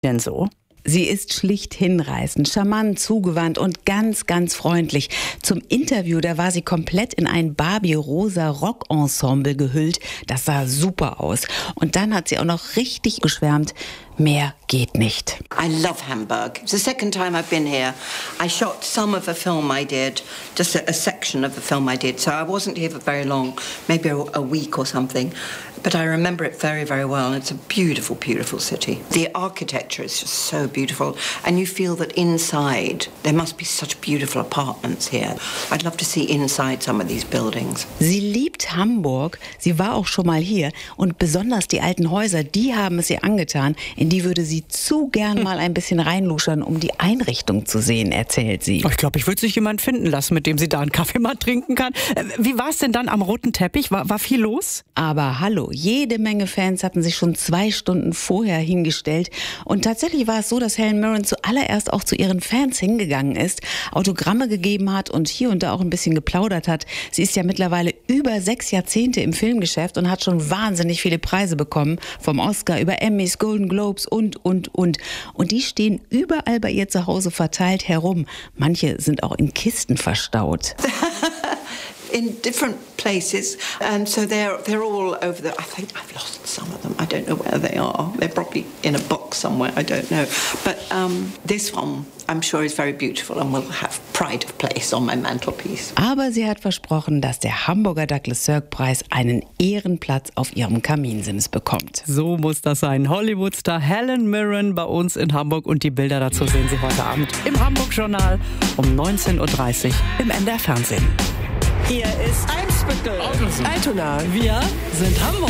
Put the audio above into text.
denn so? Sie ist schlicht hinreißend, charmant, zugewandt und ganz, ganz freundlich. Zum Interview, da war sie komplett in ein Barbie-rosa Rockensemble gehüllt. Das sah super aus. Und dann hat sie auch noch richtig geschwärmt. Mehr geht nicht. I love Hamburg. It's the second time I've been here. I shot some of a film I did, just a section of a film I did. So I wasn't here for very long, maybe a week or something. But I remember it very, very well. It's a beautiful, beautiful city. The architecture is just so beautiful. And you feel that inside, there must be such beautiful apartments here. I'd love to see inside some of these buildings. Sie liebt Hamburg. Sie war auch schon mal hier. Und besonders die alten Häuser, die haben es ihr angetan. In die würde sie zu gern mal ein bisschen reinluschern, um die Einrichtung zu sehen, erzählt sie. Ich glaube, ich würde sich jemand finden lassen, mit dem sie da einen Kaffee mal trinken kann. Wie war es denn dann am roten Teppich? War viel los? Aber hallo, jede Menge Fans hatten sich schon 2 Stunden vorher hingestellt. Und tatsächlich war es so, dass Helen Mirren zuallererst auch zu ihren Fans hingegangen ist, Autogramme gegeben hat und hier und da auch ein bisschen geplaudert hat. Sie ist ja mittlerweile über 6 Jahrzehnte im Filmgeschäft und hat schon wahnsinnig viele Preise bekommen. Vom Oscar über Emmys, Golden Globes und. Und die stehen überall bei ihr zu Hause verteilt herum. Manche sind auch in Kisten verstaut. In different places, and so they're all over I think I've lost some of them. I don't know where they are. They're probably in a box somewhere. I don't know. But this one, I'm sure, is very beautiful and will have pride of place on my mantelpiece. Aber sie hat versprochen, dass der Hamburger Douglas-Sirk-Preis einen Ehrenplatz auf ihrem Kaminsims bekommt. So muss das sein. Hollywood-Star Helen Mirren bei uns in Hamburg und die Bilder dazu sehen Sie heute Abend im Hamburg-Journal um 19:30 Uhr im NDR Fernsehen. Hier ist Eimsbüttel. Altona. Wir sind Hamburg.